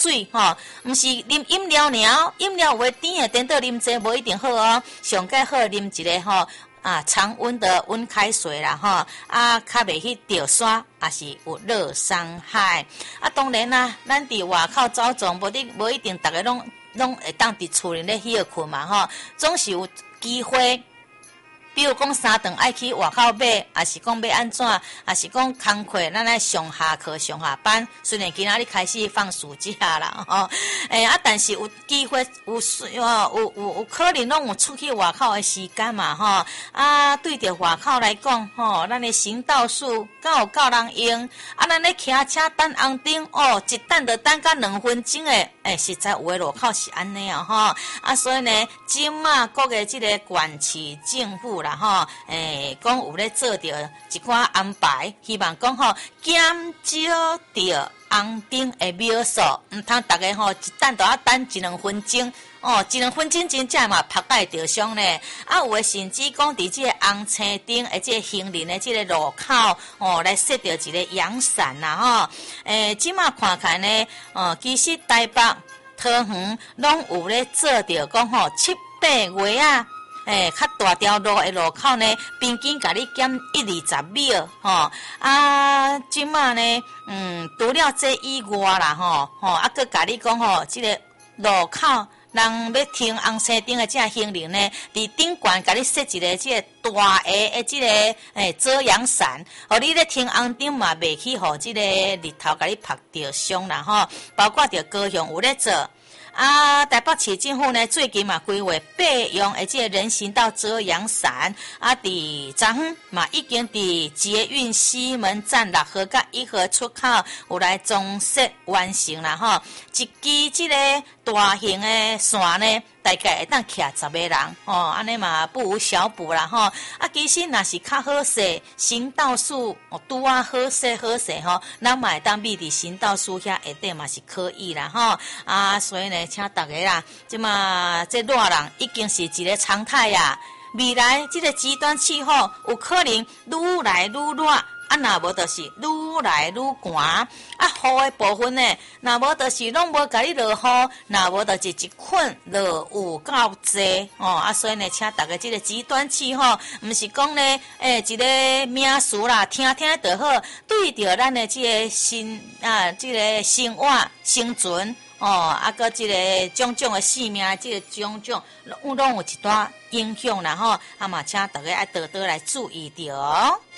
水吼，毋是啉饮料尔，饮料有诶甜诶，颠倒啉济无一定好哦，上计好啉一个吼。常温的温开水啦，吼，较袂去着沙，也是有热伤害。当然啦，咱伫外口走动，无一定逐个拢会当伫厝里咧休困嘛，吼，总是有机会。比如讲三顿爱去外口买，也是讲要安怎，也是讲工课，咱来上下课、上下班。虽然今仔日开始放暑假啦，吼，但是有机会有可能拢有出去外口的时间嘛，吼。对着外口来讲，吼，咱的行道树敢有够人用？咱咧骑车等红灯，一等就等到2分钟诶，实在有的路口是安尼啊，吼。所以呢，今嘛各个这个县市政府啦，吼，讲有咧做着一寡安排，希望讲吼减少着红灯的秒数，毋通逐个吼一等都要等1-2分钟。1-2分钟真正嘛拍解着伤呢。有诶甚至讲伫即个红青灯的即个行人的即个路口，来设着一个阳伞啦，吼。即马看起来呢，其实台北、桃园拢有咧做着讲吼7-8月啊。较大条路的路口呢，平均甲你减1-20秒，吼。即马呢，除了这以外啦，吼，佮甲你讲吼，即个路口。人要停红绿灯的这行人呢，伫顶悬甲你设一个这个大个的这个遮阳伞，互你咧停红灯嘛，袂去互这个日头甲你晒着伤啦吼。包括着高雄有咧做。台北市政府呢，最近嘛规划备用的这个人行道遮阳伞，伫昨昏嘛已经伫捷运西门站6号甲1号出口有来装设完成啦吼。一支这个大型的伞呢，大概会当徛10个人，安尼嘛不无小补啦吼。其实若是较好势，行道树拄好势吼，咱嘛会当秘伫行道树遐下底嘛是可以啦吼。所以呢，请大家啦，即嘛这热人已经是一个常态呀。未来这个极端气候有可能愈来愈热。若无就是愈来愈寒，雨的部分呢，若无就是拢无甲你落雨，若无就是一困落有够济所以呢，请大家这个极端气候，毋是讲呢，一个名词啦，听就好，对着咱的这个这个生活生存搁这个种种的性命，这个种种拢有一段影响啦吼，嘛，请大家要多多来注意着。